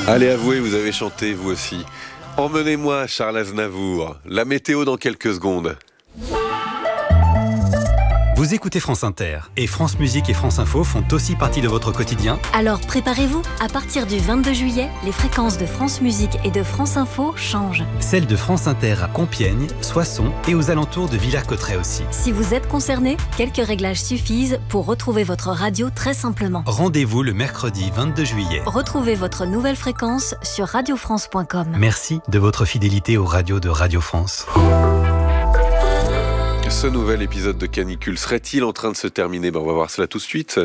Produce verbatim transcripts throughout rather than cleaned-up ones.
Allez, avouez, vous avez chanté vous aussi. Emmenez-moi, Charles Aznavour. La météo dans quelques secondes. Vous écoutez France Inter et France Musique et France Info font aussi partie de votre quotidien. Alors préparez-vous, à partir du vingt-deux juillet, les fréquences de France Musique et de France Info changent. Celles de France Inter à Compiègne, Soissons et aux alentours de Villers-Cotterêts aussi. Si vous êtes concerné, quelques réglages suffisent pour retrouver votre radio très simplement. Rendez-vous le mercredi vingt-deux juillet. Retrouvez votre nouvelle fréquence sur radio france point com. Merci de votre fidélité aux radios de Radio France. Ce nouvel épisode de Canicule serait-il en train de se terminer? Ben, on va voir cela tout de suite.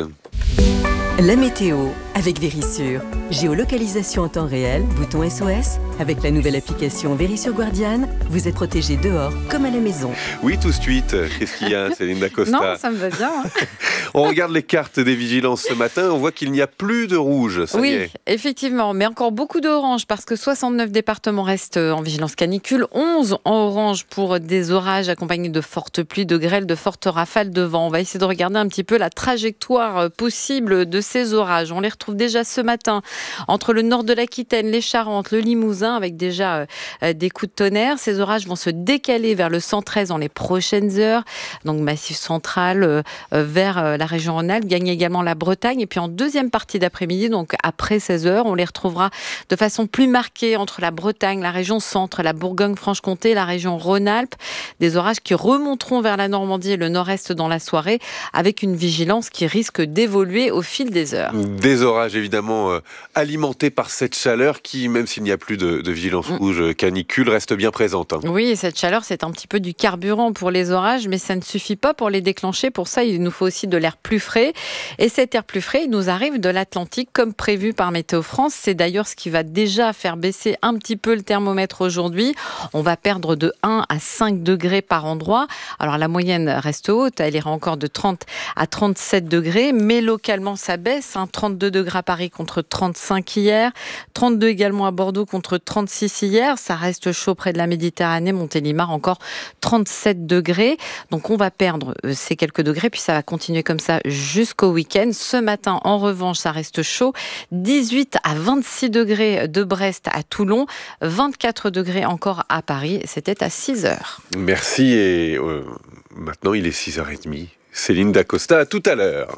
La météo avec Vérissure. Géolocalisation en temps réel, bouton S O S. Avec la nouvelle application Vérissure Guardian, vous êtes protégé dehors comme à la maison. Oui, tout de suite. Qu'est-ce qu'il y a, Céline Dacosta? Non, ça me va bien. Hein. On regarde les cartes des vigilances ce matin, on voit qu'il n'y a plus de rouge. Ça oui, y est. Effectivement, mais encore beaucoup d'orange parce que soixante-neuf départements restent en vigilance canicule, onze en orange pour des orages accompagnés de fortes pluies, de grêles, de fortes rafales de vent. On va essayer de regarder un petit peu la trajectoire possible de ces orages. On les retrouve déjà ce matin entre le nord de l'Aquitaine, les Charentes, le Limousin, avec déjà euh, des coups de tonnerre. Ces orages vont se décaler vers le centre-est dans les prochaines heures, donc massif central euh, vers euh, la région Rhône-Alpes, gagne également la Bretagne. Et puis en deuxième partie d'après-midi, donc après seize heures, on les retrouvera de façon plus marquée entre la Bretagne, la région centre, la Bourgogne-Franche-Comté, la région Rhône-Alpes. Des orages qui remonteront vers la Normandie et le nord-est dans la soirée, avec une vigilance qui risque d'évoluer au fil des heures. Des orages évidemment euh, alimentés par cette chaleur qui, même s'il n'y a plus de, de vigilance mmh. rouge euh, canicule, reste bien présente. Hein. Oui, et cette chaleur, c'est un petit peu du carburant pour les orages, mais ça ne suffit pas pour les déclencher. Pour ça, il nous faut aussi de l'air plus frais. Et cet air plus frais, il nous arrive de l'Atlantique, comme prévu par Météo France. C'est d'ailleurs ce qui va déjà faire baisser un petit peu le thermomètre aujourd'hui. On va perdre de un à cinq degrés par endroit. Alors la moyenne reste haute, elle ira encore de trente à trente-sept degrés, mais localement ça baisse. Hein. trente-deux degrés à Paris contre trente-cinq hier, trente-deux également à Bordeaux contre trente-six hier. Ça reste chaud près de la Méditerranée, Montélimar encore trente-sept degrés. Donc on va perdre ces quelques degrés, puis ça va continuer comme ça jusqu'au week-end. Ce matin, en revanche, ça reste chaud. dix-huit à vingt-six degrés de Brest à Toulon, vingt-quatre degrés encore à Paris. C'était à six heures. Merci et euh, maintenant il est six heures trente. Céline Dacosta, à tout à l'heure.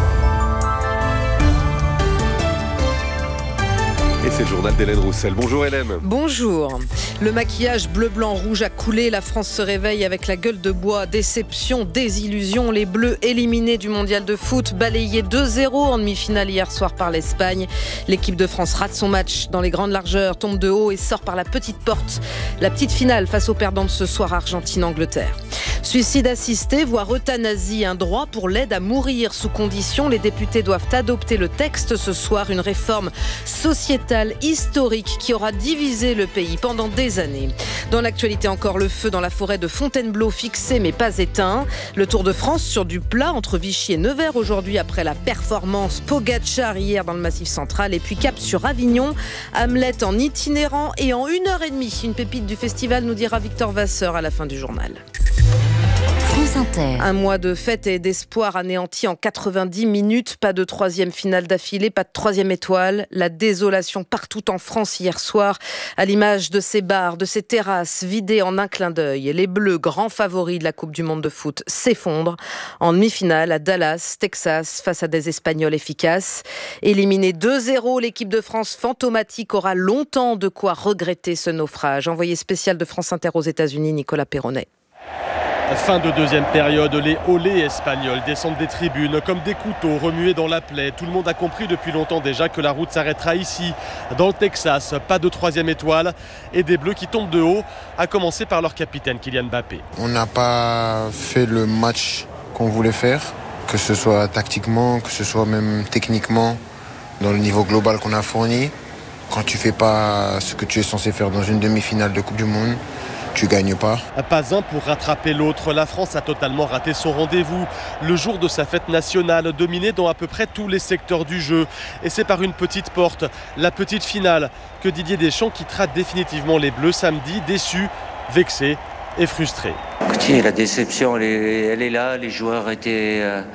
Et c'est le journal d'Hélène Roussel. Bonjour Hélène. Bonjour. Le maquillage bleu, blanc, rouge a coulé. La France se réveille avec la gueule de bois. Déception, désillusion. Les Bleus éliminés du mondial de foot, balayés deux zéro en demi-finale hier soir par l'Espagne. L'équipe de France rate son match dans les grandes largeurs, tombe de haut et sort par la petite porte. La petite finale face aux perdants de ce soir, Argentine-Angleterre. Suicide assisté, voire euthanasie, un droit pour l'aide à mourir sous condition. Les députés doivent adopter le texte ce soir, une réforme sociétale historique qui aura divisé le pays pendant des années. Dans l'actualité encore, le feu dans la forêt de Fontainebleau fixé mais pas éteint. Le Tour de France sur du plat entre Vichy et Nevers aujourd'hui après la performance Pogacar hier dans le Massif central. Et puis cap sur Avignon, Hamlet en itinérant et en une heure et demie. Une pépite du festival, nous dira Victor Vasseur à la fin du journal. France Inter. Un mois de fête et d'espoir anéanti en quatre-vingt-dix minutes. Pas de troisième finale d'affilée, pas de troisième étoile. La désolation partout en France hier soir, à l'image de ces bars, de ces terrasses vidées en un clin d'œil. Les Bleus, grands favoris de la Coupe du Monde de foot, s'effondrent en demi-finale à Dallas, Texas, face à des Espagnols efficaces. Éliminée deux zéro, l'équipe de France fantomatique aura longtemps de quoi regretter ce naufrage. Envoyé spécial de France Inter aux États-Unis, Nicolas Perronnet. Fin de deuxième période, les olés espagnols descendent des tribunes comme des couteaux remués dans la plaie. Tout le monde a compris depuis longtemps déjà que la route s'arrêtera ici, dans le Texas. Pas de troisième étoile et des Bleus qui tombent de haut, à commencer par leur capitaine Kylian Mbappé. On n'a pas fait le match qu'on voulait faire, que ce soit tactiquement, que ce soit même techniquement, dans le niveau global qu'on a fourni. Quand tu fais pas ce que tu es censé faire dans une demi-finale de Coupe du Monde, tu gagnes pas. Pas un pour rattraper l'autre. La France a totalement raté son rendez-vous. Le jour de sa fête nationale, dominée dans à peu près tous les secteurs du jeu. Et c'est par une petite porte, la petite finale, que Didier Deschamps quittera définitivement les Bleus samedi, déçus, vexés et frustrés. Écoutez, la déception, elle est, elle est là. Les joueurs étaient... Euh...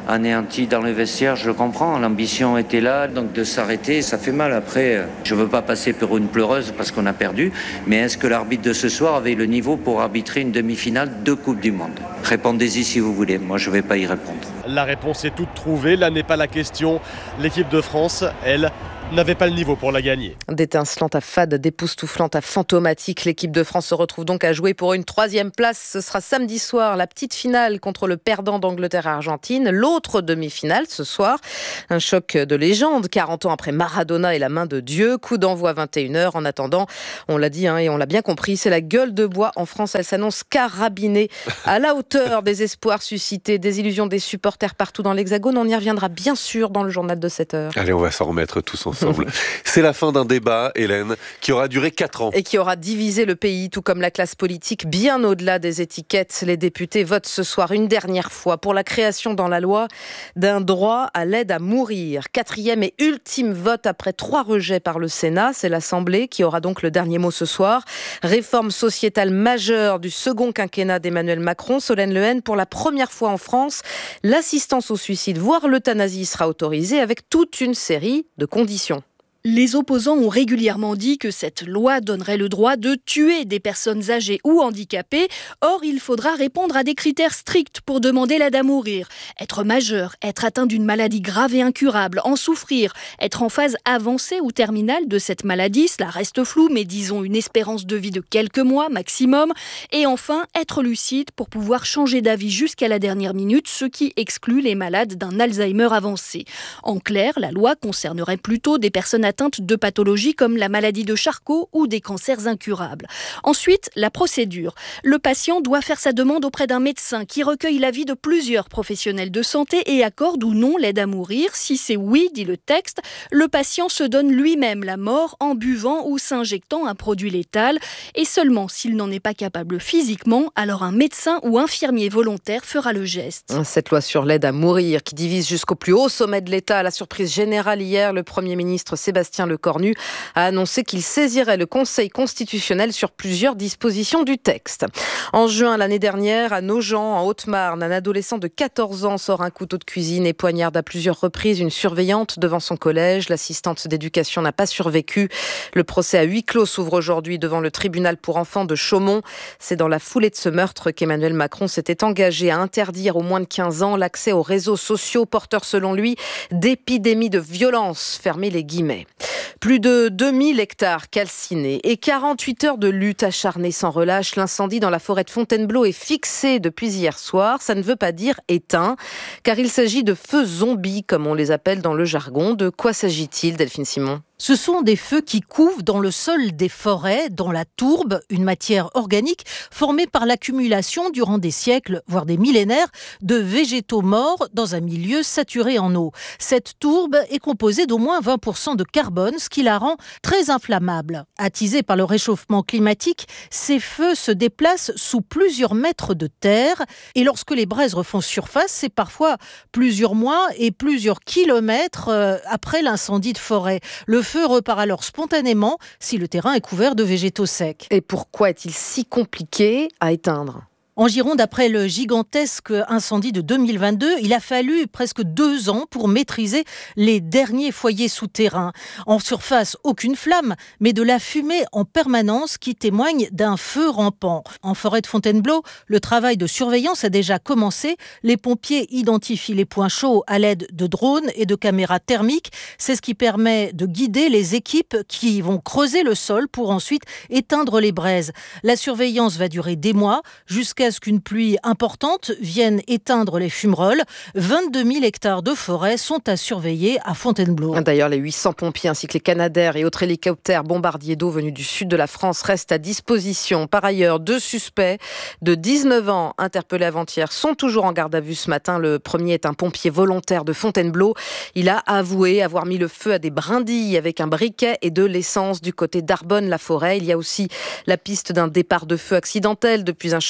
anéanti dans le vestiaire, je le comprends. L'ambition était là, donc de s'arrêter, ça fait mal. Après, je ne veux pas passer pour une pleureuse parce qu'on a perdu, mais est-ce que l'arbitre de ce soir avait le niveau pour arbitrer une demi-finale de Coupe du Monde ? Répondez-y si vous voulez, moi je ne vais pas y répondre. La réponse est toute trouvée, là n'est pas la question. L'équipe de France, elle, n'avait pas le niveau pour la gagner. D'étincelante à fade, d'époustouflante à fantomatique, l'équipe de France se retrouve donc à jouer pour une troisième place. Ce sera samedi soir, la petite finale contre le perdant d'Angleterre-Argentine. L'autre demi-finale ce soir. Un choc de légende, quarante ans après Maradona et la main de Dieu. Coup d'envoi vingt et une heures. En attendant, on l'a dit hein, et on l'a bien compris, c'est la gueule de bois en France. Elle s'annonce carabinée à la hauteur des espoirs suscités, des illusions des supporters partout dans l'Hexagone. On y reviendra bien sûr dans le journal de sept heures. Allez, on va s'en remettre tous ensemble. C'est la fin d'un débat, Hélène, qui aura duré quatre ans. Et qui aura divisé le pays, tout comme la classe politique, bien au-delà des étiquettes. Les députés votent ce soir une dernière fois pour la création dans la loi d'un droit à l'aide à mourir. Quatrième et ultime vote après trois rejets par le Sénat. C'est l'Assemblée qui aura donc le dernier mot ce soir. Réforme sociétale majeure du second quinquennat d'Emmanuel Macron. Solène Lehen, pour la première fois en France, l'assistance au suicide, voire l'euthanasie, sera autorisée avec toute une série de conditions. Les opposants ont régulièrement dit que cette loi donnerait le droit de tuer des personnes âgées ou handicapées. Or, il faudra répondre à des critères stricts pour demander l'aide à mourir. Être majeur, être atteint d'une maladie grave et incurable, en souffrir, être en phase avancée ou terminale de cette maladie, cela reste flou, mais disons une espérance de vie de quelques mois maximum. Et enfin, être lucide pour pouvoir changer d'avis jusqu'à la dernière minute, ce qui exclut les malades d'un Alzheimer avancé. En clair, la loi concernerait plutôt des personnes atteintes de pathologies comme la maladie de Charcot ou des cancers incurables. Ensuite, la procédure. Le patient doit faire sa demande auprès d'un médecin qui recueille l'avis de plusieurs professionnels de santé et accorde ou non l'aide à mourir. Si c'est oui, dit le texte, le patient se donne lui-même la mort en buvant ou s'injectant un produit létal. Et seulement s'il n'en est pas capable physiquement, alors un médecin ou infirmier volontaire fera le geste. Cette loi sur l'aide à mourir qui divise jusqu'au plus haut sommet de l'État, à la surprise générale hier, le Premier ministre Sébastien Lecornu a annoncé qu'il saisirait le Conseil constitutionnel sur plusieurs dispositions du texte. En juin l'année dernière, à Nogent, en Haute-Marne, un adolescent de quatorze ans sort un couteau de cuisine et poignarde à plusieurs reprises une surveillante devant son collège. L'assistante d'éducation n'a pas survécu. Le procès à huis clos s'ouvre aujourd'hui devant le tribunal pour enfants de Chaumont. C'est dans la foulée de ce meurtre qu'Emmanuel Macron s'était engagé à interdire aux moins de quinze ans l'accès aux réseaux sociaux, porteurs selon lui d'épidémies de violence. Fermez les guillemets. Plus de deux mille hectares calcinés et quarante-huit heures de lutte acharnée sans relâche. L'incendie dans la forêt de Fontainebleau est fixé depuis hier soir. Ça ne veut pas dire éteint, car il s'agit de feux zombies, comme on les appelle dans le jargon. De quoi s'agit-il, Delphine Simon ? Ce sont des feux qui couvent dans le sol des forêts, dans la tourbe, une matière organique formée par l'accumulation durant des siècles, voire des millénaires, de végétaux morts dans un milieu saturé en eau. Cette tourbe est composée d'au moins vingt pour cent de carbone, ce qui la rend très inflammable. Attisés par le réchauffement climatique, ces feux se déplacent sous plusieurs mètres de terre et lorsque les braises refont surface, c'est parfois plusieurs mois et plusieurs kilomètres après l'incendie de forêt. Le feu repart alors spontanément si le terrain est couvert de végétaux secs. Et pourquoi est-il si compliqué à éteindre ? En Gironde, après le gigantesque incendie de deux mille vingt-deux, il a fallu presque deux ans pour maîtriser les derniers foyers souterrains. En surface, aucune flamme, mais de la fumée en permanence qui témoigne d'un feu rampant. En forêt de Fontainebleau, le travail de surveillance a déjà commencé. Les pompiers identifient les points chauds à l'aide de drones et de caméras thermiques. C'est ce qui permet de guider les équipes qui vont creuser le sol pour ensuite éteindre les braises. La surveillance va durer des mois, jusqu'à ce qu'une pluie importante vienne éteindre les fumerolles. vingt-deux mille hectares de forêt sont à surveiller à Fontainebleau. D'ailleurs, les huit cents pompiers ainsi que les Canadair et autres hélicoptères bombardiers d'eau venus du sud de la France restent à disposition. Par ailleurs, deux suspects de dix-neuf ans interpellés avant-hier sont toujours en garde à vue ce matin. Le premier est un pompier volontaire de Fontainebleau. Il a avoué avoir mis le feu à des brindilles avec un briquet et de l'essence du côté d'Arbonne-la-Forêt. Il y a aussi la piste d'un départ de feu accidentel depuis un chantier sur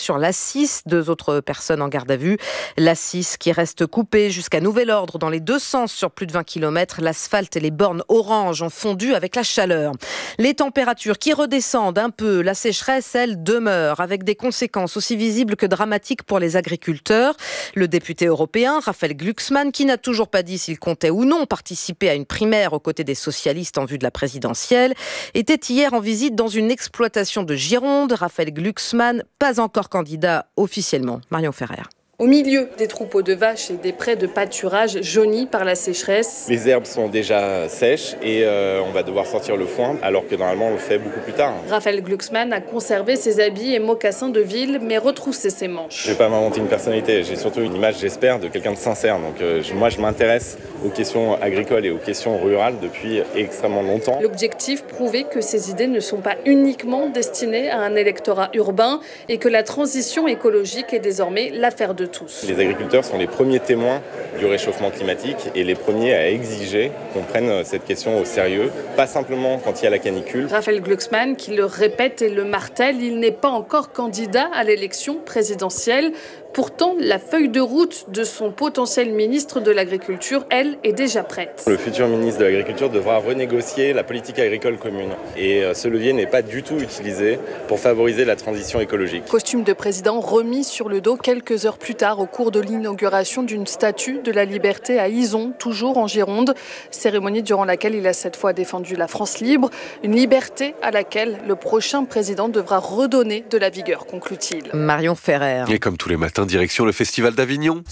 sur l'A six. Deux autres personnes en garde à vue. L'A six qui reste coupée jusqu'à nouvel ordre dans les deux sens sur plus de vingt kilomètres. L'asphalte et les bornes orange ont fondu avec la chaleur. Les températures qui redescendent un peu. La sécheresse, elle, demeure avec des conséquences aussi visibles que dramatiques pour les agriculteurs. Le député européen, Raphaël Glucksmann, qui n'a toujours pas dit s'il comptait ou non participer à une primaire aux côtés des socialistes en vue de la présidentielle, était hier en visite dans une exploitation de Gironde. Raphaël Glucksmann, pas encore candidat officiellement. Marion Ferrer. Au milieu des troupeaux de vaches et des prés de pâturage jaunis par la sécheresse. Les herbes sont déjà sèches et euh, on va devoir sortir le foin alors que normalement on le fait beaucoup plus tard. Raphaël Glucksmann a conservé ses habits et mocassins de ville mais retroussé ses manches. Je ne vais pas m'inventer une personnalité, j'ai surtout une image, j'espère, de quelqu'un de sincère. Donc euh, moi je m'intéresse aux questions agricoles et aux questions rurales depuis extrêmement longtemps. L'objectif, prouver que ces idées ne sont pas uniquement destinées à un électorat urbain et que la transition écologique est désormais l'affaire de tous. Les agriculteurs sont les premiers témoins du réchauffement climatique et les premiers à exiger qu'on prenne cette question au sérieux, pas simplement quand il y a la canicule. Raphaël Glucksmann, qui le répète et le martèle, il n'est pas encore candidat à l'élection présidentielle. Pourtant, la feuille de route de son potentiel ministre de l'Agriculture, elle, est déjà prête. Le futur ministre de l'Agriculture devra renégocier la politique agricole commune. Et ce levier n'est pas du tout utilisé pour favoriser la transition écologique. Costume de président remis sur le dos quelques heures plus tard au cours de l'inauguration d'une statue de la liberté à Izon, toujours en Gironde. Cérémonie durant laquelle il a cette fois défendu la France libre. Une liberté à laquelle le prochain président devra redonner de la vigueur, conclut-il. Marion Ferrer. Et comme tous les matins, direction le Festival d'Avignon.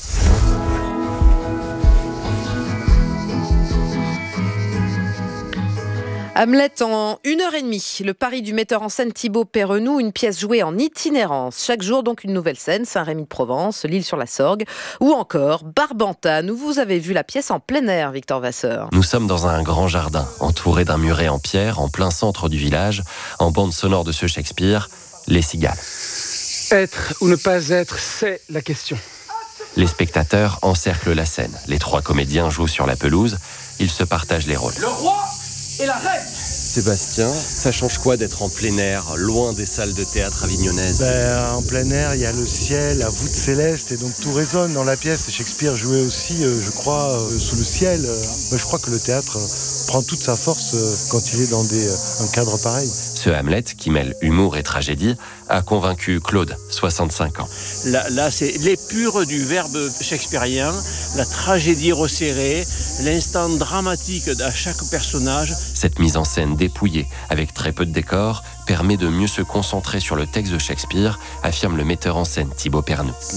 Hamlet en une heure et demie. Le pari du metteur en scène Thibaut Perrenoud, une pièce jouée en itinérance. Chaque jour, donc, une nouvelle scène. Saint-Rémy-de-Provence, l'Île-sur-la-Sorgue ou encore Barbantane, où vous avez vu la pièce en plein air, Victor Vasseur. Nous sommes dans un grand jardin, entouré d'un muret en pierre, en plein centre du village, en bande sonore de ce Shakespeare, Les Cigales. Être ou ne pas être, c'est la question. Les spectateurs encerclent la scène. Les trois comédiens jouent sur la pelouse. Ils se partagent les rôles. Le roi et la reine. Sébastien, ça change quoi d'être en plein air, loin des salles de théâtre avignonnaises ? Ben, en plein air, il y a le ciel, la voûte céleste, et donc tout résonne dans la pièce. Shakespeare jouait aussi, euh, je crois, euh, sous le ciel. Ben, je crois que le théâtre euh, prend toute sa force euh, quand il est dans des, euh, un cadre pareil. Ce Hamlet, qui mêle humour et tragédie, a convaincu Claude, soixante-cinq ans. Là, là c'est l'épure du verbe shakespearien, la tragédie resserrée, l'instant dramatique à chaque personnage. Cette mise en scène dépouillée, avec très peu de décors, permet de mieux se concentrer sur le texte de Shakespeare, affirme le metteur en scène Thibaut Perrenoud.